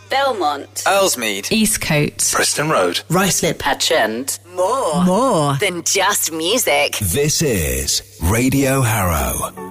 Belmont, Earlsmead, Eastcote, Preston Road, Ruislip, Patchend. More than just music. This is Radio Harrow.